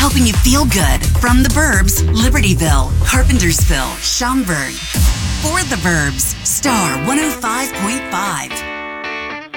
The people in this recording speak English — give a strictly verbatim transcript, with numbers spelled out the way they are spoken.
helping you feel good. From the Burbs, Libertyville, Carpentersville, Schaumburg. For the Burbs, Star